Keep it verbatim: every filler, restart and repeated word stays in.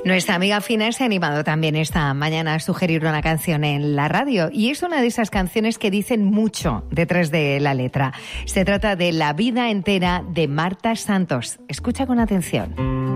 Nuestra amiga Fina se ha animado también esta mañana a sugerir una canción en la radio y es una de esas canciones que dicen mucho detrás de la letra. Se trata de La vida entera de Marta Santos. Escucha con atención.